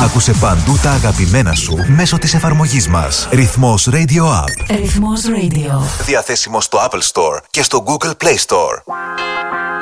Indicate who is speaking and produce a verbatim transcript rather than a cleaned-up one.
Speaker 1: Άκουσε παντού τα αγαπημένα σου μέσω της εφαρμογής μας. Ρυθμός Radio App.
Speaker 2: Ρυθμός Radio.
Speaker 1: Διαθέσιμο στο Apple Store και στο Google Play Store.